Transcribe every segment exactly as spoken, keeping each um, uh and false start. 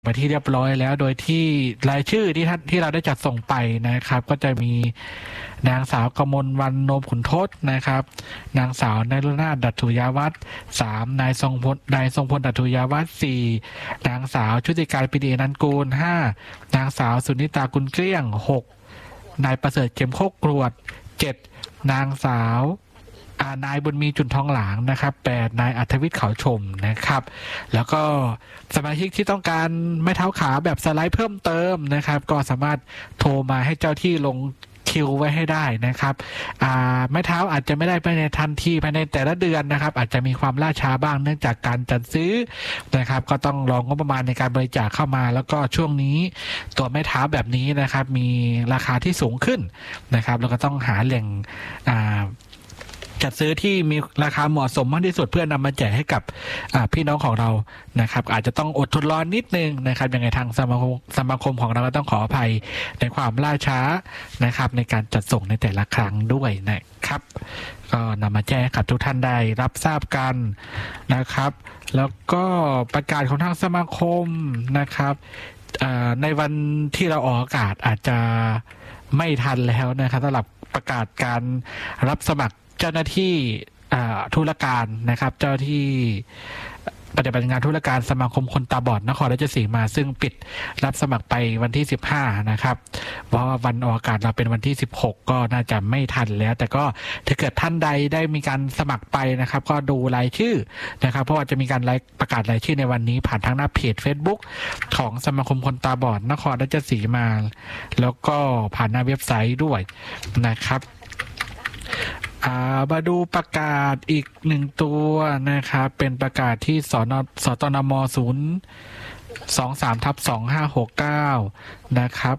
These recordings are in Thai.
ไปที่เรียบร้อยแล้วโดยที่รายชื่อที่ท่านที่เราได้จัดส่งไปนะครับ ก็จะมีนางสาวกมลวรรณโนมขุนทศนะครับนางสาวนรุนาถดัตถุยาวัฒน์สามนายทรงพลนายทรงพลดัตถุยาวัฒน์สี่นางสาวชุติการปิดีนันกูลห้านางสาวสุนิตากุลเกลี้ยงหกนายประเสริฐเข็มโคกกรวดเจ็ดนางสาวนายบุญมีจุนทองหลางนะครับแปดนายอัธวิทย์เขาชมนะครับแล้วก็สมาชิกที่ต้องการไม้เท้าขาแบบสไลด์เพิ่มเติมนะครับก็สามารถโทรมาให้เจ้าที่ลงคิวไว้ให้ได้นะครับอ่าไม้เท้าอาจจะไม่ได้ภายในทันทีภายในแต่ละเดือนนะครับอาจจะมีความล่าช้าบ้างเนื่องจากการจัดซื้อนะครับก็ต้องรองงบประมาณในการบริจาคเข้ามาแล้วก็ช่วงนี้ตัวไม้เท้าแบบนี้นะครับมีราคาที่สูงขึ้นนะครับแล้วก็ต้องหาแหล่งอ่าจัดซื้อที่มีราคาเหมาะสมมากที่สุดเพื่อนำมาแจกให้กับพี่น้องของเรานะครับอาจจะต้องอดทนรอนิดนึงนะครับยังไงทางสมาคมสมาคมของเราก็ต้องขออภัยในความล่าช้านะครับในการจัดส่งในแต่ละครั้งด้วยนะครับก็นำมาแจ้งกับทุกท่านได้รับทราบกันนะครับแล้วก็ประกาศของทางสมาคมนะครับในวันที่เราออกอากาศอาจจะไม่ทันแล้วนะครับสำหรับประกาศการรับสมัครเจ้าหน้าที่ธุรการนะครับเจ้าที่ปฏิบัติงานธุรการสมาคมคนตาบอดนครราชสีมาซึ่งปิดรับสมัครไปวันที่สิบห้านะครับเพราะว่าวันออกอากาศเราเป็นวันที่สิบหกก็น่าจะไม่ทันแล้วแต่ก็ถ้าเกิดท่านใดได้มีการสมัครไปนะครับก็ดูรายชื่อนะครับเพราะว่าจะมีการประกาศรายชื่อในวันนี้ผ่านทางหน้าเพจ Facebook ของสมาคมคนตาบอดนครราชสีมาแล้วก็ผ่านหน้าเว็บไซต์ด้วยนะครับมาดูประกาศอีกหนึ่งตัวนะครับเป็นประกาศที่สนสตนมศูนย์สองสามทับสองห้าหกเก้านะครับ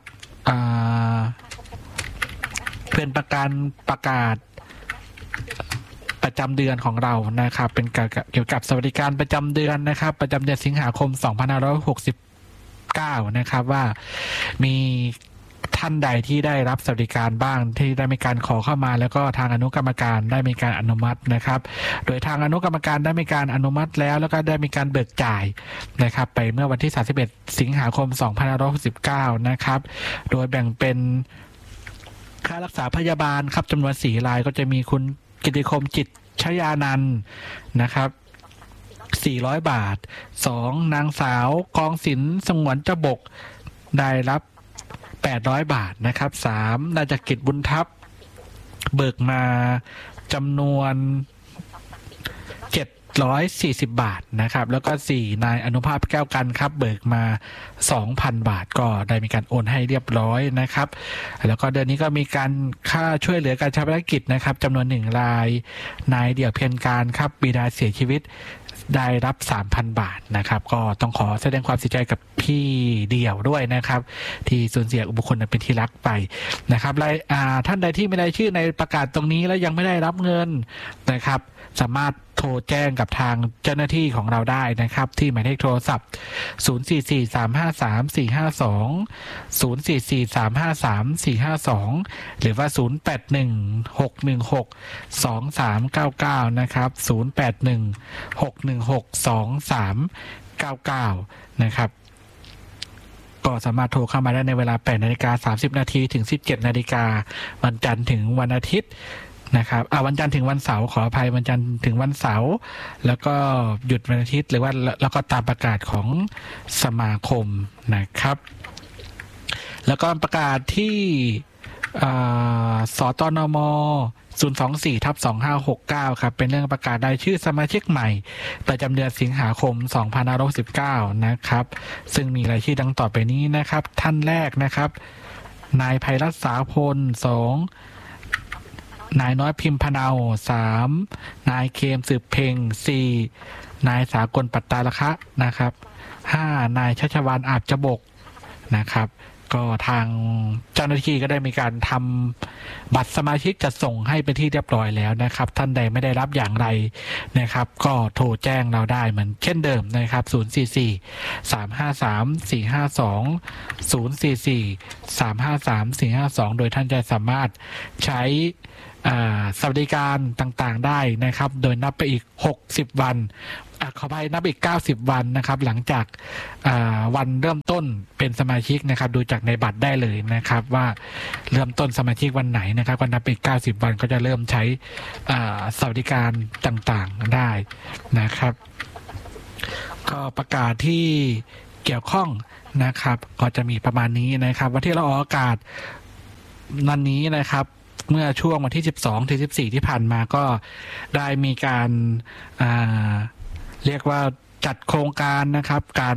เป็นประการประกาศประจำเดือนของเรานะครับเป็นเกี่ยวกับสวัสดิการประจำเดือนนะครับประจำเดือนสิงหาคมสองพันห้าร้อยหกสิบเก้านะครับว่ามีท่านใดที่ได้รับสวัสดิการบ้างที่ได้มีการขอเข้ามาแล้วก็ทางอนุกรรมการได้มีการอนุมัตินะครับโดยทางอนุกรรมการได้มีการอนุมัติแล้วแล้วก็ได้มีการเบิกจ่ายนะครับไปเมื่อวันที่สามสิบเอ็ดสิงหาคมสองพันห้าร้อยหกสิบเก้านะครับโดยแบ่งเป็นค่ารักษาพยาบาลครับจำนวนสี่รายก็จะมีคุณกิติคมจิตชยานันท์นะครับสี่ร้อยบาทสองนางสาวกองศิลป์สงวนจบกได้รับแปดร้อยบาทนะครับสามนายจักริดบุญทัพเบิกมาจำนวนเจ็ดร้อยสี่สิบบาทนะครับแล้วก็สี่นายอนุภาพแก้วกันครับเบิกมา สองพัน บาทก็ได้มีการโอนให้เรียบร้อยนะครับแล้วก็เดือนนี้ก็มีการค่าช่วยเหลือการชาปนกิจนะครับจำนวนหนึ่งรายนายเดี่ยวเพียรการครับบิดาเสียชีวิตได้รับ สามพัน บาทนะครับก็ต้องขอแสดงความเสียใจกับพี่เดี่ยวด้วยนะครับที่สูญเสียบุคคลเป็นที่รักไปนะครับรายท่านใดที่ไม่ได้ชื่อในประกาศตรงนี้แล้วยังไม่ได้รับเงินนะครับสามารถโทรแจ้งกับทางเจ้าหน้าที่ของเราได้นะครับที่หมายเลขโทรศัพท์ศูนย์ สี่ สี่ สาม ห้า สาม สี่ ห้า สอง ศูนย์ สี่ สี่ สาม ห้า สาม สี่ ห้า สองหรือว่าศูนย์ แปด หนึ่ง หก หนึ่ง หก สอง สาม เก้า เก้านะครับศูนย์ แปด หนึ่ง หก หนึ่ง หก สอง สาม เก้า เก้านะครับก็สามารถโทรเข้ามาได้ในเวลา แปดนาฬิกาสามสิบนาทีถึง สิบเจ็ดนาฬิกาวันจันทร์ถึงวันอาทิตย์นะครับอ่าวันจันทร์ถึงวันเสาร์ขออภัยวันจันทร์ถึงวันเสาร์แล้วก็หยุดวันอาทิตย์หรือว่าแล้วก็ตามประกาศของสมาคมนะครับแล้วก็ประกาศที่สตนมศูนย์ สอง สี่ ทับ สอง ห้า หก เก้าครับเป็นเรื่องประกาศรายชื่อสมาชิกใหม่ประจำเดือนสิงหาคมสองพันห้าร้อยสิบเก้านะครับซึ่งมีรายชื่อดังต่อไปนี้นะครับท่านแรกนะครับนายไพรัตน์สาพลสองนายน้อยพิมพนาวสามนายเคมสืบเพ่งสี่นายสากลปัตตาละคะนะครับห้านายชัชวาลอาบจบกนะครับก็ทางเจ้าหน้าที่ก็ได้มีการทำบัตรสมาชิกจัดส่งให้เป็นที่เรียบร้อยแล้วนะครับท่านใดไม่ได้รับอย่างไรนะครับก็โทรแจ้งเราได้เหมือนเช่นเดิมนะครับศูนย์ สี่ สี่ สาม ห้า สาม สี่ ห้า สอง ศูนย์ สี่ สี่ สาม ห้า สาม สี่ ห้า สองโดยท่านจะสามารถใช้สวัสดิการต่างๆได้นะครับโดยนับไปอีกหกสิบวันขอไปนับอีกเก้าสิบวันนะครับหลังจากวันเริ่มต้นเป็นสมาชิกนะครับดูจากในบัตรได้เลยนะครับว่าเริ่มต้นสมาชิกวันไหนนะครับก็นับอีกเก้าสิบวันก็จะเริ่มใช้สวัสดิการต่างๆได้นะครับก็ประกาศที่เกี่ยวข้องนะครับก็จะมีประมาณนี้นะครับวันที่เราออกอากาศวันนี้นะครับเมื่อช่วงวันที่สิบสองถึงสิบสี่ที่ผ่านมาก็ได้มีการเรียกว่าจัดโครงการนะครับการ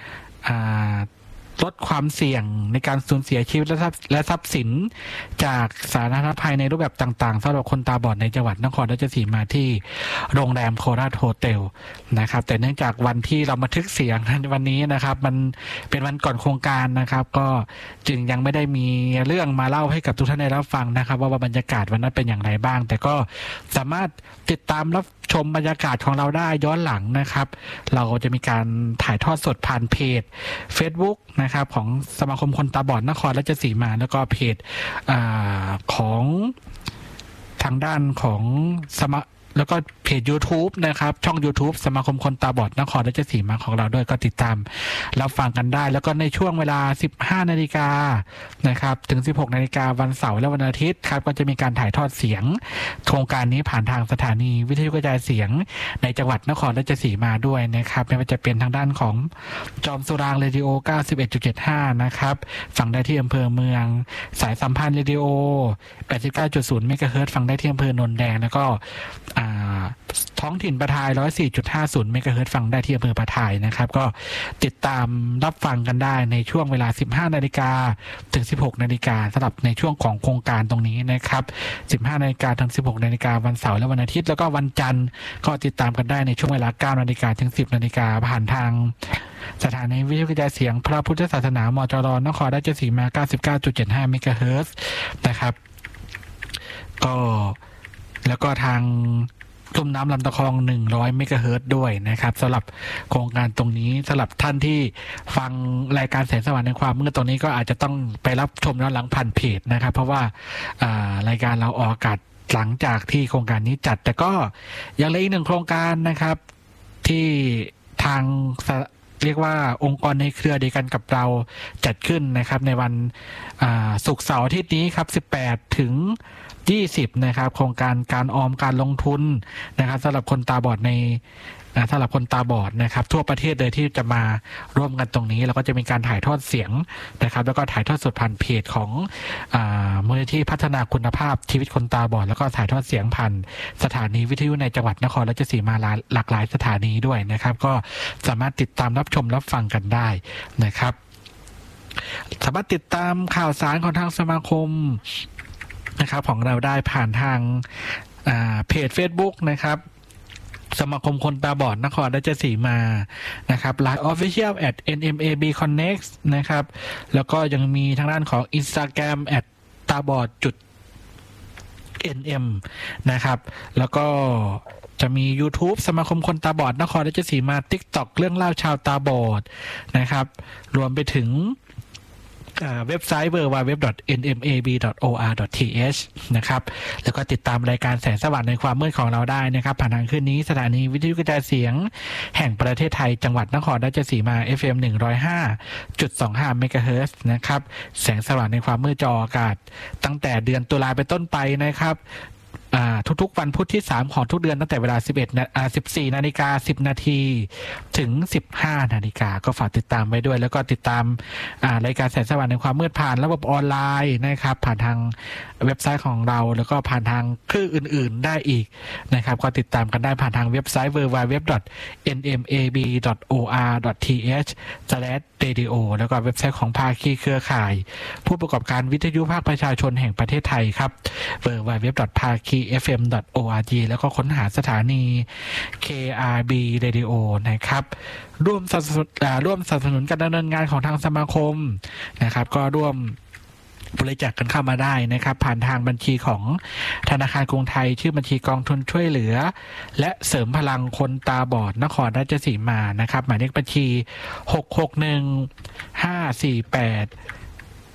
ลดความเสี่ยงในการสูญเสียชีวิตและทรัพย์สินจากสาธารณภัยในรูปแบบต่างๆสำหรับคนตาบอดในจังหวัดนครราชสีมาที่โรงแรมโคราชโฮเทลนะครับแต่เนื่องจากวันที่เราบันทึกเสียงในวันนี้นะครับมันเป็นวันก่อนโครงการนะครับก็จึงยังไม่ได้มีเรื่องมาเล่าให้กับทุกท่านได้รับฟังนะครับว่าบรรยากาศวันนั้นเป็นอย่างไรบ้างแต่ก็สามารถติดตามรับชมบรรยากาศของเราได้ย้อนหลังนะครับเราจะมีการถ่ายทอดสดผ่านเพจ Facebook นะครับของสมาคมคนตาบอดนครราชสีมาแล้วก็เพจอาของทางด้านของสมาแล้วก็เพจ YouTube นะครับช่อง YouTube สมาคมคนตาบอดนครราชสีมาของเราด้วยก็ติดตามรับฟังกันได้แล้วก็ในช่วงเวลา สิบห้านาฬิกา นะครับถึง สิบหกนาฬิกา วันเสาร์และวันอาทิตย์ครับก็จะมีการถ่ายทอดเสียงโครงการนี้ผ่านทางสถานีวิทยุกระจายเสียงในจังหวัดนครราชสีมาด้วยนะครับไม่ว่าจะเป็นทางด้านของจอมสุรางเรดิโอ เก้าสิบเอ็ดจุดเจ็ดห้า นะครับฟังได้ที่อำเภอเมืองสายสัมพันธ์เรดิโอ แปดสิบเก้าจุดศูนย์ เมกะเฮิรตซ์ฟังได้ที่อำเภอโนนแดงแล้วก็ท้องถิ่นปะทาย หนึ่งร้อยสี่จุดห้าศูนย์ เมกะเฮิรตซ์ฟังได้ที่อำเภอปะทายนะครับก็ติดตามรับฟังกันได้ในช่วงเวลา สิบห้านาฬิกา ถึง สิบหกนาฬิกาสำหรับในช่วงของโครงการตรงนี้นะครับ สิบห้านาฬิกา ถึง สิบหกนาฬิกาวันเสาร์และวันอาทิตย์แล้วก็วันจันทร์ก็ติดตามกันได้ในช่วงเวลา เก้านาฬิกา ถึง สิบนาฬิกาผ่านทางสถานีวิทยุกระจายเสียงพระพุทธศาสนามจรนครราชสีมา เก้าสิบเก้าจุดเจ็ดห้า เมกะเฮิรตซ์นะครับก็แล้วก็ทางลุ่มน้ำลำตะคองหนึ่งร้อยเมกะเฮิรตซ์ด้วยนะครับสำหรับโครงการตรงนี้สำหรับท่านที่ฟังรายการแสงสว่างในความมืดตรงนี้ก็อาจจะต้องไปรับชมย้อนหลังผ่านเพจนะครับเพราะว่ารายการเราออกอากาศหลังจากที่โครงการนี้จัดแต่ก็ยังเหลืออีกหนึ่งโครงการนะครับที่ทางเรียกว่าองค์กรในเครือเดียวกันกับเราจัดขึ้นนะครับในวันศุกร์เสาร์อาทิตย์นี้ครับสิบแปดถึงยี่สิบนะครับโครงการการออมการลงทุนนะครับสำหรับคนตาบอดในสำหรับคนตาบอดนะครับทั่วประเทศเลยที่จะมาร่วมกันตรงนี้แล้วก็จะมีการถ่ายทอดเสียงนะครับแล้วก็ถ่ายทอดสดผ่านเพจของมูลนิธิพัฒนาคุณภาพชีวิตคนตาบอดแล้วก็ถ่ายทอดเสียงผ่านสถานีวิทยุในจังหวัดนครราชสีมาหลากหลายสถานีด้วยนะครับก็สามารถติดตามรับชมรับฟังกันได้นะครับสามารถติดตามข่าวสารของทางสมาคมนะครับของเราได้ผ่านทางเพจ Facebook นะครับสมาคมคนตาบอดนครราชสีมานะครับ ไลน์ Official แอท เอ็น เอ็ม เอ บี คอนเน็กซ์ นะครับแล้วก็ยังมีทางด้านของ Instagram แอท ตาบอด จุด เอ็น เอ็ม นะครับแล้วก็จะมี YouTube สมาคมคนตาบอดนครราชสีมา TikTok เรื่องเล่าชาวตาบอดนะครับรวมไปถึงเว็บไซต์ ดับเบิลยู ดับเบิลยู ดับเบิลยู ดอท เอ็น เอ็ม เอ บี ดอท โอ อาร์ ดอท ที เอช นะครับแล้วก็ติดตามรายการแสงสว่างในความมืดของเราได้นะครับผ่านทางคืนนี้สถานีวิทยุกระจายเสียงแห่งประเทศไทยจังหวัดนครราชสีมา เอฟ เอ็ม หนึ่งร้อยห้าจุดสองห้า เมกะเฮิรตซ์นะครับแสงสว่างในความมืดจออากาศตั้งแต่เดือนตุลาเป็นต้นไปนะครับทุกๆวันพุธที่สามของทุกเดือนตั้งแต่เวลาสิบเอ็ดนาฬิกาสิบสี่นาฬิกาสิบนาทีถึงสิบห้านาฬิกาก็ฝากติดตามไว้ด้วยแล้วก็ติดตามรายการแสงสว่างในความมืดผ่านระบบออนไลน์นะครับผ่านทางเว็บไซต์ของเราแล้วก็ผ่านทางคลื่นอื่นๆได้อีกนะครับก็ติดตามกันได้ผ่านทางเว็บไซต์ ดับเบิลยู ดับเบิลยู ดับเบิลยู ดอท เอ็น เอ็ม เอ บี ดอท โอ อาร์ ดอท ที เอช สแลช เรดิโอ แล้วก็เว็บไซต์ของภาคีเครือข่ายผู้ประกอบการวิทยุภาคประชาชนแห่งประเทศไทยครับ ดับเบิลยู ดับเบิลยู ดับเบิลยู ดอท ภาคี เอฟ เอ็ม ดอท โอ อาร์ จี แล้วก็ค้นหาสถานี เค อาร์ บี Radio นะครับร่วมสนับสนุนร่วมสนับสนุนการดำเนินงานของทางสมาคมนะครับก็ร่วมบริจาคกันเข้ามาได้นะครับผ่านทางบัญชีของธนาคารกรุงไทยชื่อบัญชีกองทุนช่วยเหลือและเสริมพลังคนตาบอดนครราชสีมานะครับหมายเลขบัญชีหก หก หนึ่ง ห้า สี่ แปด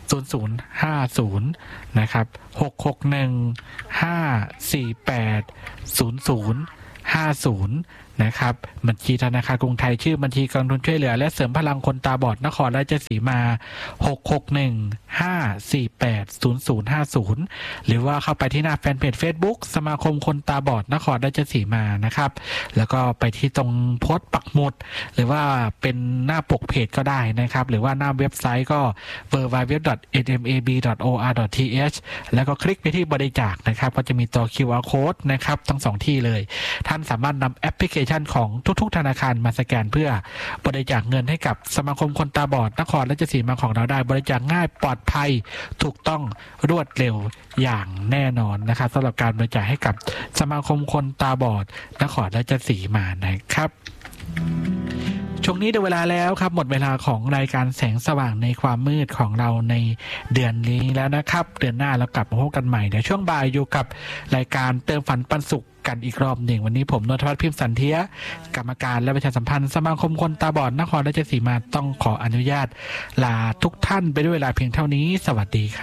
ศูนย์ศูนย์ห้าศูนย์นะครับหกหกหนึ่งห้าสี่แปดศูนย์ศูนย์ห้าศูนย์นะครับบัญชีธนาคารกรุงไทยชื่อบัญชีกองทุนช่วยเหลือและเสริมพลังคนตาบอดนครราชสีมาหกหกหนึ่งห้าสี่แปดศูนย์ศูนย์ห้าศูนย์หรือว่าเข้าไปที่หน้าแฟนเพจ Facebook สมาคมคนตาบอดนครราชสีมานะครับแล้วก็ไปที่ตรงโพสต์ปักหมุดหรือว่าเป็นหน้าปกเพจก็ได้นะครับหรือว่าหน้าเว็บไซต์ก็ ดับเบิลยู ดับเบิลยู ดับเบิลยู ดอท เอ็น เอ็ม เอ บี ดอท โอ อาร์ ดอท ที เอช แล้วก็คลิกไปที่บริจาคนะครับก็จะมีตัว คิว อาร์ Code นะครับทั้งสองที่เลยท่านสามารถนำแอปพลิเคชันของทุกๆธนาคารมาสแกนเพื่อบริจาคเงินให้กับสมาคมคนตาบอดนครราชสีมาของเราได้บริจาคง่ายปลอดภัยถูกต้องรวดเร็วอย่างแน่นอนนะครับสำหรับการบริจาคให้กับสมาคมคนตาบอดนครราชสีมานะครับช่วงนี้ได้เวลาแล้วครับหมดเวลาของรายการแสงสว่างในความมืดของเราในเดือนนี้แล้วนะครับเดือนหน้าเรากลับมาพบกันใหม่เดี๋ยวช่วงบ่ายอยู่กับรายการเติมฝันปันสุขกันอีกรอบหนึ่งวันนี้ผมนนทวัฒน์พิมพ์สันเทียกรรมการและประชาสัมพันธ์สมาคมคนตาบอดนครราชสีมาต้องขออนุญาตลาทุกท่านไปด้วยเวลาเพียงเท่านี้สวัสดีครับ